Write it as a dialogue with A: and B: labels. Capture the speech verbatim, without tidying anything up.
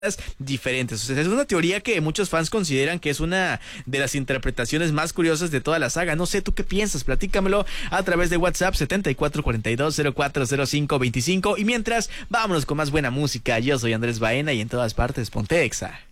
A: diferentes. O sea, es una teoría que muchos fans consideran que es una de las interpretaciones más curiosas de toda la saga. No sé, ¿tú qué piensas? Platícamelo a través de WhatsApp setenta y cuatro cuarenta y dos cero cuatro cero cinco veinticinco. Y mientras, vámonos con más buena música. Yo soy Andrés Baena y en todas partes, ponte Exa.